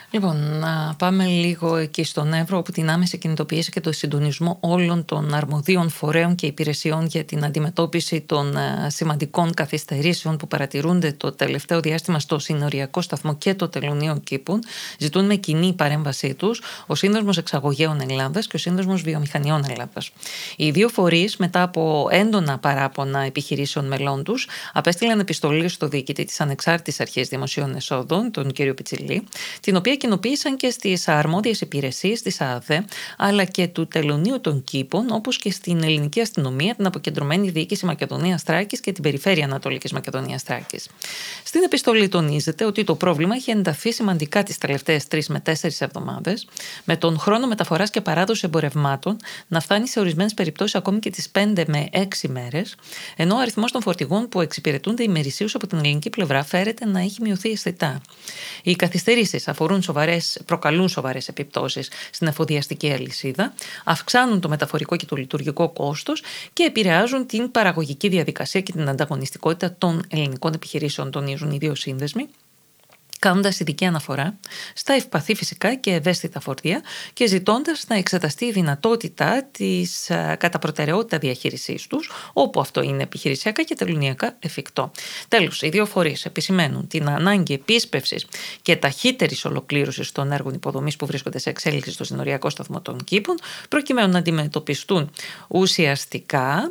Λοιπόν, να πάμε λίγο εκεί στον Εύρο, όπου την άμεση κινητοποίηση και το συντονισμό όλων των αρμοδίων φορέων και υπηρεσιών για την αντιμετώπιση των σημαντικών καθυστερήσεων που παρατηρούνται το τελευταίο διάστημα στο συνοριακό σταθμό και το τελωνείο Κήπων, ζητούν με κοινή παρέμβασή τους ο Σύνδεσμος Εξαγωγέων Ελλάδας και ο Σύνδεσμος Βιομηχανιών Ελλάδας. Οι δύο φορείς, μετά από έντονα παράπονα επιχειρήσεων μελών τους, απέστειλαν επιστολή στο διοικητή της Ανεξάρτητης Αρχής Δημοσίων Εσόδων, τον κύριο Πιτσιλή, την οποία κοινοποίησαν και στις αρμόδιες υπηρεσίες της ΑΔΕ αλλά και του Τελωνείου των Κήπων, όπως και στην ελληνική αστυνομία, την Αποκεντρωμένη Διοίκηση Μακεδονίας Θράκης και την Περιφέρεια Ανατολικής Μακεδονίας Θράκης. Στην επιστολή τονίζεται ότι το πρόβλημα έχει ενταθεί σημαντικά τις τελευταίες 3 με 4 εβδομάδες, με τον χρόνο μεταφοράς και παράδοση εμπορευμάτων να φτάνει σε ορισμένες περιπτώσεις ακόμη και τις 5 με 6 μέρες, ενώ ο αριθμός των φορτηγών που εξυπηρετούνται ημερησίως από την ελληνική πλευρά φέρεται να έχει μειωθεί αισθητά. Οι καθυστερήσεις προκαλούν σοβαρές επιπτώσεις στην εφοδιαστική αλυσίδα, αυξάνουν το μεταφορικό και το λειτουργικό κόστος και επηρεάζουν την παραγωγική διαδικασία και την ανταγωνιστικότητα των ελληνικών επιχειρήσεων, τονίζουν οι δύο σύνδεσμοι, κάνοντας ειδική αναφορά στα ευπαθή φυσικά και ευαίσθητα φορτία και ζητώντας να εξεταστεί η δυνατότητα της κατά προτεραιότητα διαχείρισής τους, όπου αυτό είναι επιχειρησιακά και τελωνειακά εφικτό. Τέλος, οι δύο φορείς επισημαίνουν την ανάγκη επίσπευσης και ταχύτερης ολοκλήρωσης των έργων υποδομής που βρίσκονται σε εξέλιξη στο συνοριακό σταθμό των Κήπων, προκειμένου να αντιμετωπιστούν ουσιαστικά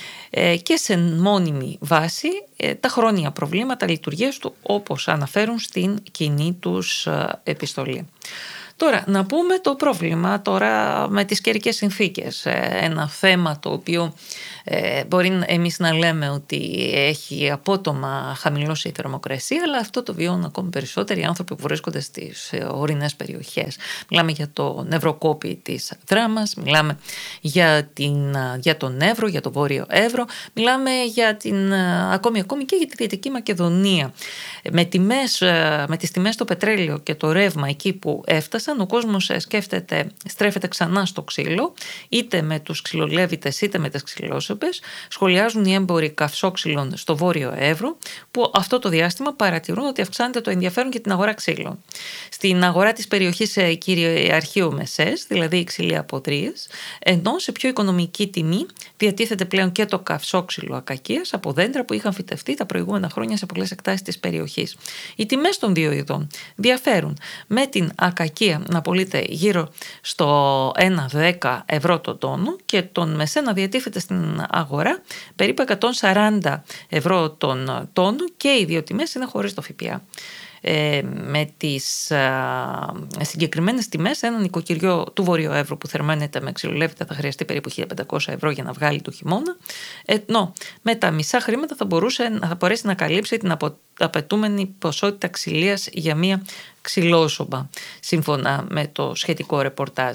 και σε μόνιμη βάση τα χρόνια προβλήματα λειτουργίας του, όπως αναφέρουν στην κοινή τους επιστολή. Τώρα, να πούμε το πρόβλημα τώρα με τις καιρικές συνθήκες. Ένα θέμα το οποίο μπορεί εμείς να λέμε ότι έχει απότομα χαμηλώσει η θερμοκρασία, αλλά αυτό το βιώνουν ακόμη περισσότεροι άνθρωποι που βρίσκονται στις ορεινές περιοχές. Μιλάμε για το νευροκόπη της Δράμας, μιλάμε για τον Εύρο, για το Βόρειο Εύρο, μιλάμε για ακόμη και για τη Δυτική Μακεδονία. Με τις τιμές στο πετρέλαιο και το ρεύμα εκεί που έφτασαν, ο κόσμος στρέφεται ξανά στο ξύλο, είτε με τους ξυλολέβητες είτε με τις ξυλόσωπες. Σχολιάζουν οι έμποροι καυσόξυλων στο Βόρειο Εύρο, που αυτό το διάστημα παρατηρούν ότι αυξάνεται το ενδιαφέρον για την αγορά ξύλων. Στην αγορά της περιοχής κυριαρχεί ο Μεσές, δηλαδή οι ξυλοί αποδρίες, ενώ σε πιο οικονομική τιμή διατίθεται πλέον και το καυσόξυλο ακακίας από δέντρα που είχαν φυτευτεί τα προηγούμενα χρόνια σε πολλές εκτάσεις της περιοχής. Οι τιμές των δύο ειδών διαφέρουν, με την ακακία να πωλείται γύρω στο 1,10 ευρώ το τόνο και τον Μεσέ να διατίθεται στην αγορά περίπου 140 ευρώ τον τόνο, και οι δύο τιμές είναι χωρίς το ΦΠΑ. Με τις συγκεκριμένες τιμές, ένα νοικοκυριό του Βορείου Εύρου που θερμαίνεται με ξυλολέβητα θα χρειαστεί περίπου 1.500 ευρώ για να βγάλει το χειμώνα, ενώ με τα μισά χρήματα θα μπορέσει να καλύψει την απαιτούμενη ποσότητα ξυλίας για μία ξυλόσομπα, σύμφωνα με το σχετικό ρεπορτάζ.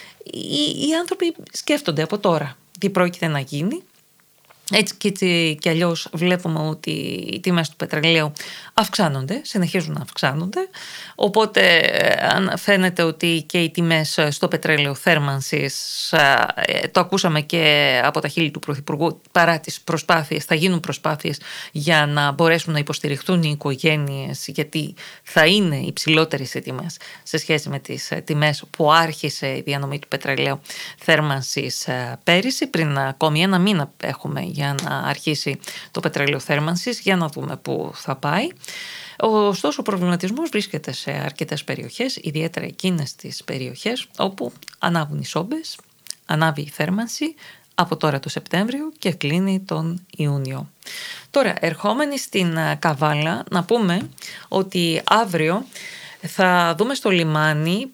Οι άνθρωποι σκέφτονται από τώρα τι πρόκειται να γίνει. Έτσι και αλλιώς βλέπουμε ότι οι τιμές του πετρελαίου συνεχίζουν να αυξάνονται, οπότε φαίνεται ότι και οι τιμές στο πετρέλαιο θέρμανσης, το ακούσαμε και από τα χείλη του Πρωθυπουργού, παρά τις προσπάθειες, θα γίνουν προσπάθειες για να μπορέσουν να υποστηριχθούν οι οικογένειες, γιατί θα είναι υψηλότερες οι τιμές σε σχέση με τις τιμές που άρχισε η διανομή του πετρελαίου θέρμανσης πέρυσι. Πριν ακόμη ένα μήνα έχουμε για να αρχίσει το πετρέλαιο θέρμανσης, για να δούμε πού θα πάει. Ωστόσο, ο προβληματισμός βρίσκεται σε αρκετές περιοχές, ιδιαίτερα εκείνες τις περιοχές όπου ανάβουν οι σόμπες, ανάβει η θέρμανση από τώρα το Σεπτέμβριο και κλείνει τον Ιούνιο. Τώρα, ερχόμενοι στην Καβάλα, να πούμε ότι αύριο θα δούμε στο λιμάνι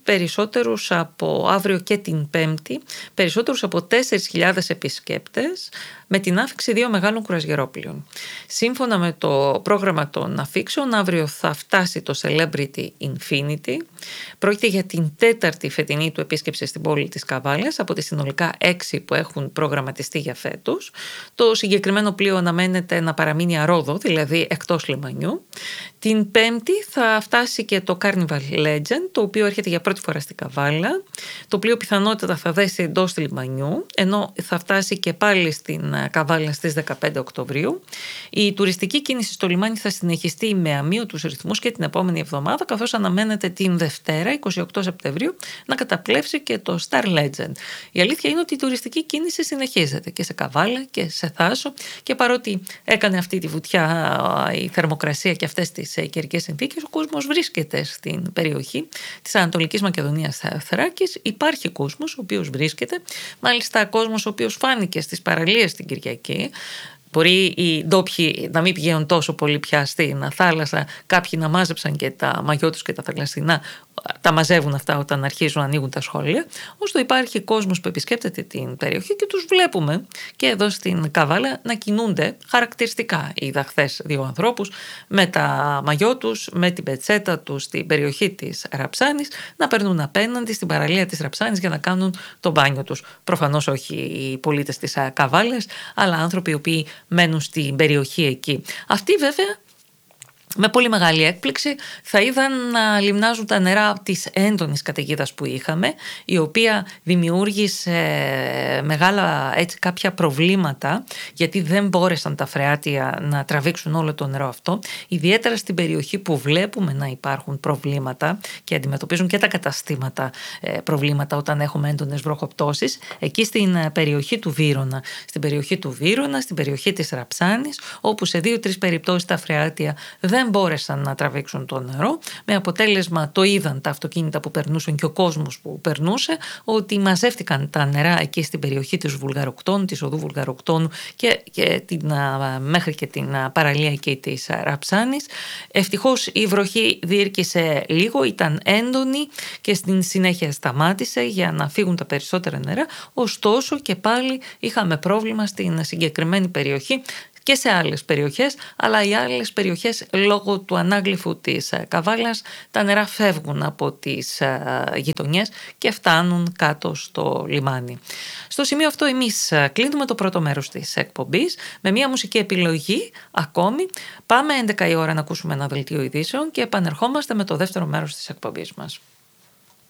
αύριο και την Πέμπτη, περισσότερους από 4.000 επισκέπτες, με την άφιξη 2 μεγάλων κουρασγερόπλοιων. Σύμφωνα με το πρόγραμμα των αφήξεων, αύριο θα φτάσει το Celebrity Infinity. Πρόκειται για την 4η φετινή του επίσκεψη στην πόλη της Καβάλας από τις συνολικά 6 που έχουν προγραμματιστεί για φέτος. Το συγκεκριμένο πλοίο αναμένεται να παραμείνει αρόδο, δηλαδή εκτός λιμανιού. Την Πέμπτη θα φτάσει και το Carnival Legend, το οποίο έρχεται για πρώτη φορά στην Καβάλα. Το πλοίο πιθανότατα θα δέσει εντός του λιμανιού, ενώ θα φτάσει και πάλι στην Καβάλα στις 15 Οκτωβρίου. Η τουριστική κίνηση στο λιμάνι θα συνεχιστεί με αμείωτους ρυθμούς και την επόμενη εβδομάδα, καθώς αναμένεται την Δευτέρα, 28 Σεπτεμβρίου, να καταπλέψει και το Star Legend. Η αλήθεια είναι ότι η τουριστική κίνηση συνεχίζεται και σε Καβάλα και σε Θάσο, και παρότι έκανε αυτή τη βουτιά η θερμοκρασία και αυτές τις καιρικές συνθήκες, ο κόσμος βρίσκεται στην περιοχή της Ανατολικής Μακεδονίας Θράκης. Υπάρχει κόσμος ο οποίος βρίσκεται, μάλιστα κόσμος ο οποίος φάνηκε στις παραλίες την Κυριακή. Μπορεί οι ντόπιοι να μην πηγαίνουν τόσο πολύ πια στην θάλασσα, κάποιοι να μάζεψαν και τα μαγιό τους και τα θαλασσινά, τα μαζεύουν αυτά όταν αρχίζουν να ανοίγουν τα σχόλια. Ωστόσο υπάρχει κόσμος που επισκέπτεται την περιοχή και τους βλέπουμε και εδώ στην Καβάλα να κινούνται χαρακτηριστικά. Είδα χθες 2 ανθρώπους με τα μαγιό τους, με την πετσέτα τους στην περιοχή της Ραψάνης, να περνούν απέναντι στην παραλία της Ραψάνης για να κάνουν το μπάνιο τους. Προφανώς όχι οι πολίτες της Καβάλας, αλλά άνθρωποι οι οποίοι μένουν στην περιοχή εκεί. Αυτοί βέβαια με πολύ μεγάλη έκπληξη θα είδαν να λιμνάζουν τα νερά της έντονης καταιγίδας που είχαμε, η οποία δημιούργησε μεγάλα κάποια προβλήματα, γιατί δεν μπόρεσαν τα φρεάτια να τραβήξουν όλο το νερό αυτό, ιδιαίτερα στην περιοχή που βλέπουμε να υπάρχουν προβλήματα και αντιμετωπίζουν και τα καταστήματα προβλήματα όταν έχουμε έντονες βροχοπτώσεις, εκεί στην περιοχή του Βύρωνα. Στην περιοχή του Βύρωνα, στην περιοχή της Ραψάνης, όπου σε 2-3 περιπτώσεις τα φρεάτια δεν μπόρεσαν να τραβήξουν το νερό, με αποτέλεσμα το είδαν τα αυτοκίνητα που περνούσαν και ο κόσμος που περνούσε, ότι μαζεύτηκαν τα νερά εκεί στην περιοχή της Βουλγαροκτώνου, της οδού Βουλγαροκτώνου και μέχρι και την παραλία εκεί της Ραψάνης. Ευτυχώς η βροχή διήρκησε λίγο, ήταν έντονη και στην συνέχεια σταμάτησε για να φύγουν τα περισσότερα νερά, ωστόσο και πάλι είχαμε πρόβλημα στην συγκεκριμένη περιοχή και σε άλλες περιοχές, αλλά οι άλλες περιοχές λόγω του ανάγλυφου της Καβάλας τα νερά φεύγουν από τις γειτονιές και φτάνουν κάτω στο λιμάνι. Στο σημείο αυτό εμείς κλείνουμε το πρώτο μέρος της εκπομπής με μια μουσική επιλογή ακόμη. Πάμε 11 η ώρα να ακούσουμε ένα δελτίο ειδήσεων και επανερχόμαστε με το δεύτερο μέρος της εκπομπής μας.